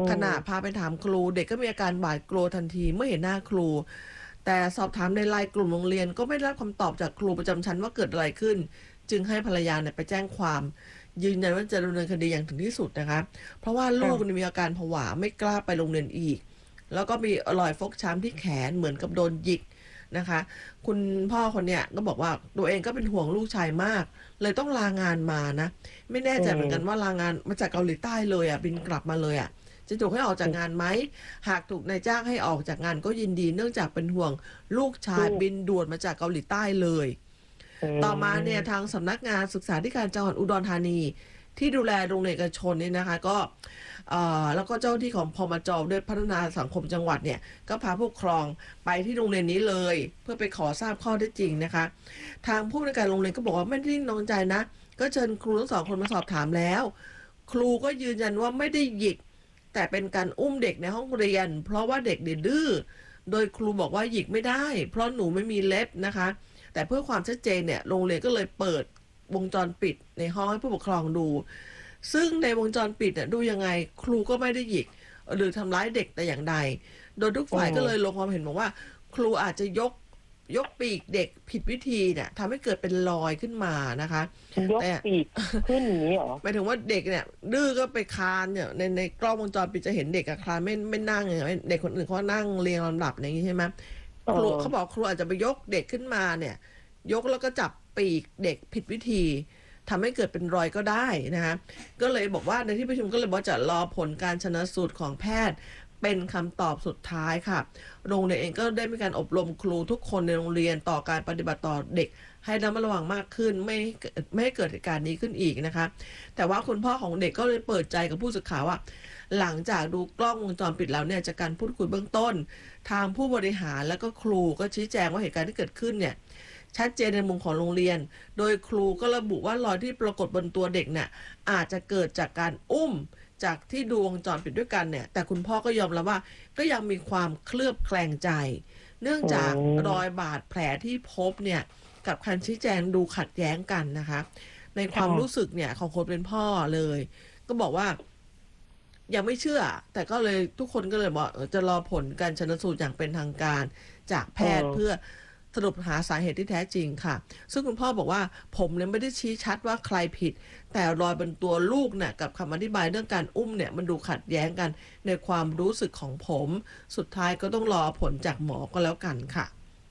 ขณะพาไปถามครูเด็กก็มีอาการหวาดกลัวทันทีเมื่อเห็นหน้าครูแต่สอบถามในไลน์กลุ่มโรงเรียนก็ไม่ได้รับคำตอบจากครูประจำชั้นว่าเกิดอะไรขึ้นจึงให้ภรรยาเนี่ยไปแจ้งความยืนยันว่าจะดำเนินคดีอย่างถึงที่สุดนะคะเพราะว่าลูกมีอาการผวาไม่กล้าไปโรงเรียนอีกแล้วก็มีรอยฟกช้ำที่แขนเหมือนกับโดนหยิกนะคะคุณพ่อคนเนี้ยก็บอกว่าตัวเองก็เป็นห่วงลูกชายมากเลยต้องลางานมานะไม่แน่ใจเหมือนกันว่าลางานมาจากเกาหลีใต้เลยบินกลับมาเลยจะถูกให้ออกจากงานไหมหากถูกนายจ้างให้ออกจากงานก็ยินดีเนื่องจากเป็นห่วงลูกชายบินด่วนมาจากเกาหลีใต้เลยต่อมาเนี่ยทางสำนักงานศึกษาธิการจังหวัดอุดรธานีที่ดูแลโรงเรียนเอกชนนี่นะคะก็แล้วก็เจ้าที่ของพมจ.ด้วยพัฒนาสังคมจังหวัดเนี่ยก็พาผู้ปกครองไปที่โรงเรียนนี้เลยเพื่อไปขอทราบข้อเท็จจริงนะคะทางผู้อำนวยการโรงเรียนก็บอกว่าไม่ได้นิ่งนอนใจนะก็เชิญครูทั้งสองคนมาสอบถามแล้วครูก็ยืนยันว่าไม่ได้หยิกแต่เป็นการอุ้มเด็กในห้องเรียนเพราะว่าเด็กดื้อโดยครูบอกว่าหยิกไม่ได้เพราะหนูไม่มีเล็บนะคะแต่เพื่อความชัดเจนเนี่ยโรงเรียนก็เลยเปิดวงจรปิดในห้องให้ผู้ปกครองดูซึ่งในวงจรปิดดูยังไงครูก็ไม่ได้หยิกหรือทำร้ายเด็กแต่อย่างใดโดยทุกฝ่ายก็เลยลงความเห็นบอกว่าครูอาจจะยกปีกเด็กผิดวิธีเนี่ยทำให้เกิดเป็นรอยขึ้นมานะคะยกปีกขึ้นนี้หรอหมายถึงว่าเด็กเนี่ยดื้อก็ไปคลานเนี่ยในกล้องวงจรปิดจะเห็นเด็กคลานไม่นั่งอย่างเด็กคนอื่นเขานั่งเรียงลำดับอย่างนี้ใช่ไหมครูเขาบอกครูอาจจะไปยกเด็กขึ้นมาเนี่ยยกแล้วก็จับปีกเด็กผิดวิธีทำให้เกิดเป็นรอยก็ได้นะคะก็เลยบอกว่าในที่ประชุมก็เลยบอกจะรอผลการชันสูตรของแพทย์เป็นคำตอบสุดท้ายค่ะโรงเรียนเองก็ได้มีการอบรมครูทุกคนในโรงเรียนต่อการปฏิบัติต่อเด็กให้ระมัดระวังมากขึ้นไม่ให้เกิดเหตุการณ์นี้ขึ้นอีกนะคะแต่ว่าคุณพ่อของเด็กก็เลยเปิดใจกับผู้สื่อข่าวว่าหลังจากดูกล้องวงจรปิดแล้วเนี่ยจากการพูดคุยเบื้องต้นทางผู้บริหารและก็ครูก็ชี้แจงว่าเหตุการณ์ที่เกิดขึ้นเนี่ยชัดเจนในมุมของโรงเรียนโดยครูก็ระบุว่ารอยที่ปรากฏบนตัวเด็กเนี่ยอาจจะเกิดจากการอุ้มจากที่ดูวงจรปิดด้วยกันเนี่ยแต่คุณพ่อก็ยอมรับว่าก็ยังมีความเคลือบแคลงใจเนื่องจากรอยบาดแผลที่พบเนี่ยกับคำชี้แจงดูขัดแย้งกันนะคะในความรู้สึกเนี่ยของคนเป็นพ่อเลยก็บอกว่ายังไม่เชื่อแต่ก็เลยทุกคนก็เลยบอกจะรอผลการชันสูตรอย่างเป็นทางการจากแพทย์เพื่อสรุปหาสาเหตุที่แท้จริงค่ะซึ่งคุณพ่อบอกว่าผมเนี่ยไม่ได้ชี้ชัดว่าใครผิดแต่รอยบนตัวลูกเนี่ยกับคำอธิบายเรื่องการอุ้มเนี่ยมันดูขัดแย้งกันในความรู้สึกของผมสุดท้ายก็ต้องรอผลจากหมอก็แล้วกันค่ะ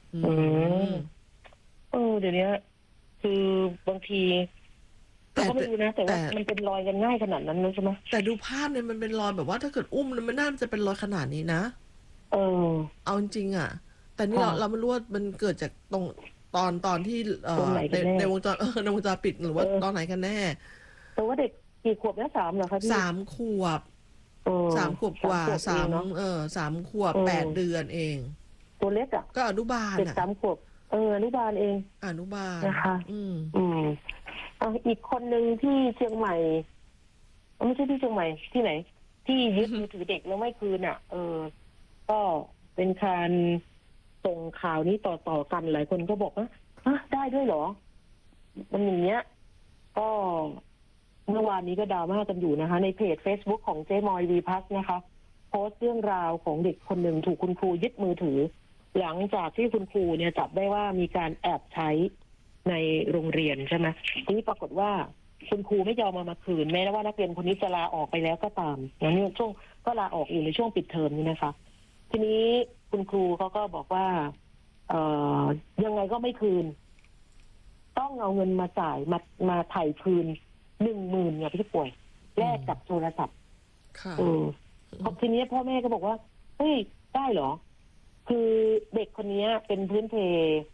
เดี๋ยวนี้คือบางทีแต่ก็ไม่รู้นะแต่ว่ามันเป็นรอยกันง่ายขนาดนั้นใช่ไหมแต่ดูภาพเนี่ยมันเป็นรอยแบบว่าถ้าเกิดอุ้มมันน่าจะเป็นรอยขนาดนี้นะเอาจริงแต่นี่เราไม่รู้ว่ามันเกิดจากตรงตอนที่ในวงจรในวงจรปิดหรือว่าตอนไหนกันแน่แต่ว่าเด็กกี่ขวบนะ3เหรอคะพี่ 3 ขวบ3 ขวบกว่า3 ขวบ8 เดือนเองตัวเล็กก็อนุบาล 3 ขวบอนุบาลเองอนุบาลนะคะอีกคนนึงที่เชียงใหม่ไม่ใช่ที่เชียงใหม่ที่ไหนที่ยึดมือถือเด็กแล้วไม่คืนก็เป็นการส่งข่าวนี้ต่อกันหลายคนก็บอกว่าได้ด้วยเหรอมันอย่างเงี้ยก็เมื่อวานนี้ก็ดราม่ากันอยู่นะคะในเพจ Facebook ของเจ๊มอยวีพัสนะคะโพสต์เรื่องราวของเด็กคนหนึ่งถูกคุณครูยึดมือถือหลังจากที่คุณครูเนี่ยจับได้ว่ามีการแอบใช้ในโรงเรียนใช่ไหมทีนี้ปรากฏว่าคุณครูไม่ยอมมาคืนแม้ว่านักเรียนคนนี้จะลาออกไปแล้วก็ตามอย่างนี้ช่วงก็ลาออกอยู่ในช่วงปิดเทอมนี้นะคะทีนี้คุณครูเขาก็บอกว่ายังไงก็ไม่คืนต้องเอาเงินมาจ่ายมาไถ่คืน10,000เนี่ยพี่ป่วยแลกกับโทรศัพท์ทีนี้พ่อแม่ก็บอกว่าเฮ้ยได้เหรอคือเด็กคนนี้เป็นพื้นเพ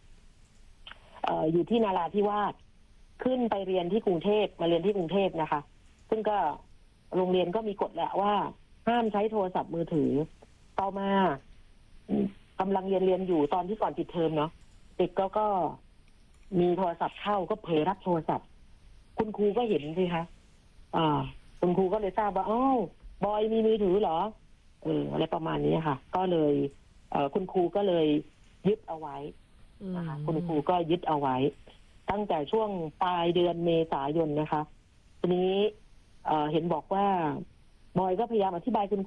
อยู่ที่นาราธิวาสขึ้นไปเรียนที่กรุงเทพมาเรียนที่กรุงเทพนะคะซึ่งก็โรงเรียนก็มีกฎแหละว่าห้ามใช้โทรศัพท์มือถือต่อมากำลังเรียนอยู่ตอนที่ก่อนปิดเทอมเนาะเด็กก็มีโทรศัพท์เข้าก็เผยรับโทรศัพท์คุณครูก็เห็นสิคะคุณครูก็เลยทราบว่าบอยมีมือถือเหรออะไรประมาณนี้ค่ะก็เลยคุณครูก็เลยยึดเอาไว้นะคะคุณครูก็ยึดเอาไว้ตั้งแต่ช่วงปลายเดือนเมษายนนะคะทีนี้เห็นบอกว่าบอยก็พยายามอธิบายคุณ